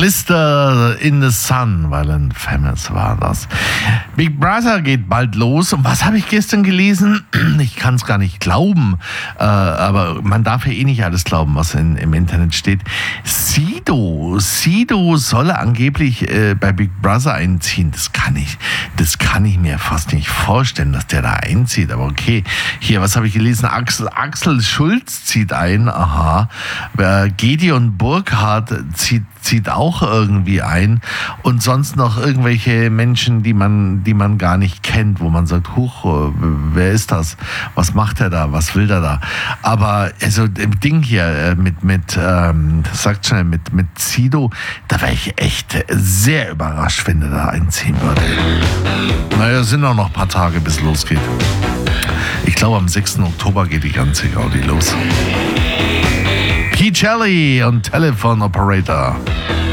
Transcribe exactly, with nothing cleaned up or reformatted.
Blister in the Sun, weil ein Famous war das. Big Brother geht bald los. Und was habe ich gestern gelesen? Ich kann es gar nicht glauben. Äh, aber man darf ja eh nicht alles glauben, was in, im Internet steht. Sido, Sido soll angeblich äh, bei Big Brother einziehen. Das kann ich, das kann ich mir fast nicht vorstellen, dass der da einzieht. Aber okay, hier, was habe ich gelesen? Axel, Axel Schulz zieht ein. Aha. Äh, Gideon Burkhardt zieht, zieht auch irgendwie ein. Und sonst noch irgendwelche Menschen, die man, die man gar nicht kennt, wo man sagt, huch, wer ist das? Was macht er da? Was will der da? Aber also im Ding hier mit, mit ähm, das sagt schnell, mit, mit Sido, da wäre ich echt sehr überrascht, wenn der da einziehen würde. Naja, es sind auch noch ein paar Tage, bis es losgeht. Ich glaube, am sechsten Oktober geht die ganze Gaudi los. P. Jelly und Telephone Operator.